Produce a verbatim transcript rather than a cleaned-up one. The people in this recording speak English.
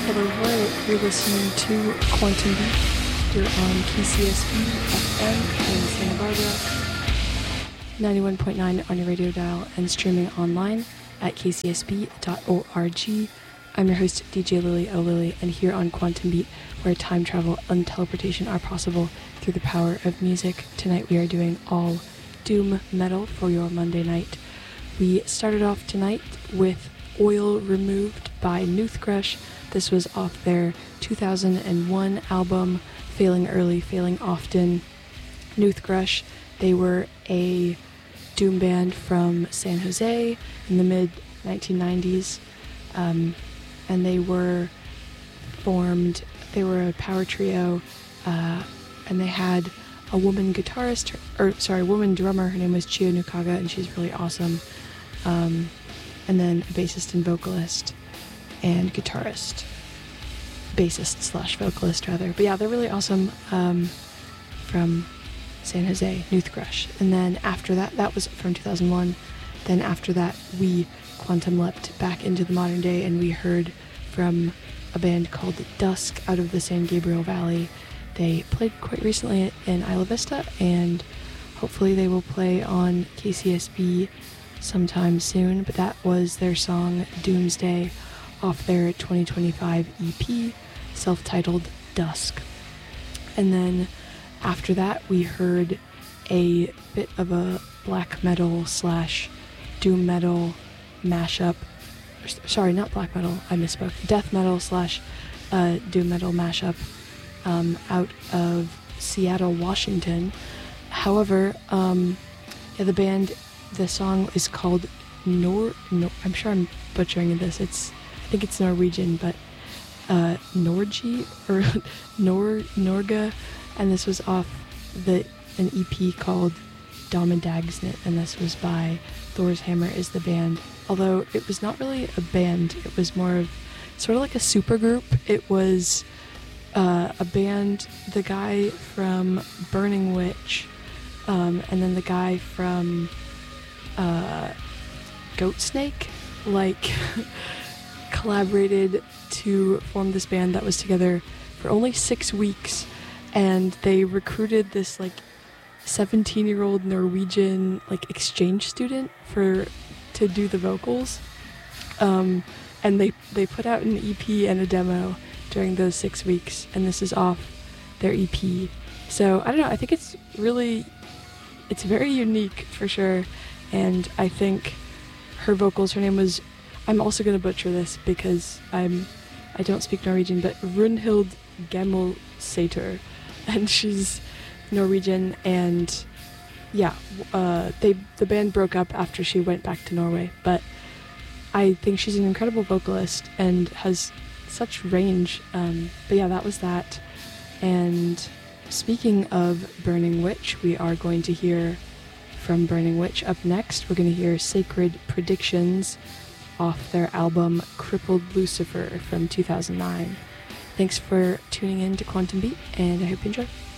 Hello, hello. You're listening to Quantum Beat here on K C S B F M in Santa Barbara, ninety-one point nine on your radio dial, and streaming online at k c s b dot org. I'm your host, D J Lily O Lily, and here on Quantum Beat, where time travel and teleportation are possible through the power of music. Tonight we are doing all doom metal for your Monday night. We started off tonight with Oil Removed by Noothgrush. This was off their two thousand one album, Failing Early, Failing Often. Noothgrush, they were a doom band from San Jose in the mid nineteen nineties, um, and they were formed, they were a power trio, uh, and they had a woman guitarist, or sorry, woman drummer, her name was Chio Nukaga, and she's really awesome, um, and then a bassist and vocalist, and guitarist, bassist slash vocalist rather, but yeah, they're really awesome, um, from San Jose, Noothgrush. And then after that, that was from two thousand one, then after that we quantum leapt back into the modern day and we heard from a band called Dusk out of the San Gabriel Valley. They played quite recently in Isla Vista, and hopefully they will play on K C S B sometime soon, but that was their song Doomsday off their twenty twenty-five E P, self-titled Dusk. And then after that we heard a bit of a black metal slash doom metal mashup. Sorry, not black metal, I misspoke. Death metal slash uh, doom metal mashup um, out of Seattle, Washington. However, um, yeah, the band, the song is called Nor, Nor I'm sure I'm butchering this. It's, I think it's Norwegian, but uh, Norgi or Nor Norga, and this was off the an E P called Domedagsnit, and this was by Thor's Hammer is the band. Although it was not really a band, it was more of sort of like a supergroup. It was uh, a band, the guy from Burning Witch, um, and then the guy from uh, Goat Snake, like collaborated to form this band that was together for only six weeks, and they recruited this like seventeen year old Norwegian like exchange student for to do the vocals, um, and they they put out an E P and a demo during those six weeks, and this is off their E P. So I don't know, I think it's really, it's very unique for sure, and I think her vocals, her name was, I'm also going to butcher this because I'm I don't speak Norwegian, but Runhild Gammelsater, and she's Norwegian, and yeah, uh, they the band broke up after she went back to Norway, but I think she's an incredible vocalist and has such range, um, but yeah, that was that. And speaking of Burning Witch, we are going to hear from Burning Witch up next. We're going to hear Sacred Predictions off their album Crippled Lucifer from two thousand nine. Thanks for tuning in to Quantum Beat, and I hope you enjoy.